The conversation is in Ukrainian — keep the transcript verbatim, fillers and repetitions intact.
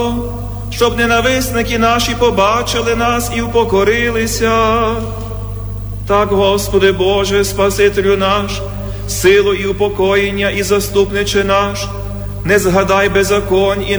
щоб ненависники наші побачили нас і упокорилися. Так, Господи Боже, Спасителю наш, силу і упокоєння і заступниче наш, не згадай беззаконь і